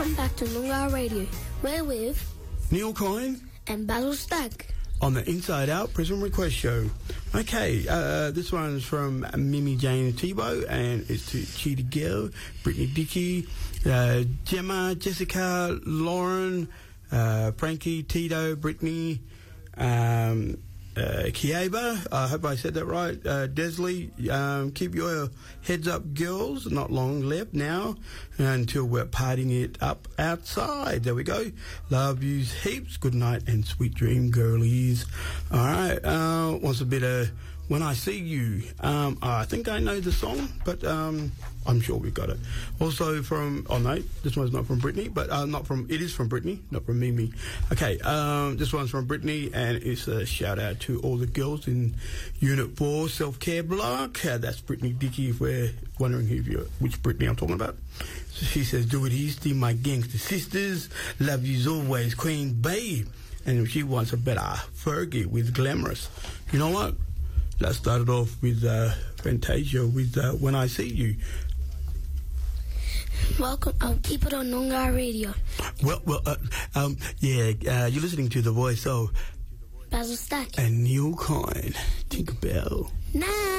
Welcome back to Noongar Radio. We're with Neil Coyne and Basil Stack on the Inside Out Prison Request Show. Okay, this one's from Mimi Jane Tebow, and it's to Cheetah Gill, Brittany Dickey, Gemma, Jessica, Lauren, Frankie, Tito, Brittany, Kieba, I hope I said that right, Desley, keep your heads up, girls, not long left now until we're partying it up outside. There we go. Love yous heaps, good night and sweet dream, girlies. Alright, wants a bit of When I See You. I think I know the song, but I'm sure we've got it. Also from, oh no, this one's not from Brittany, but it is from Brittany, not from Mimi. Okay, this one's from Brittany, and it's a shout out to all the girls in Unit 4 Self-Care Block. That's Brittany Dickey, if we're wondering which Brittany I'm talking about. So she says, do it easy, my gangster sisters. Love yous always, Queen Babe. And she wants a better Fergie with Glamorous. You know what? Let's start it off with Fantasia with When I See You. Welcome. I'll keep it on Noongar Radio. You're listening to the voice of Basil Stack and Neil Coyne. Tinkerbell. Now.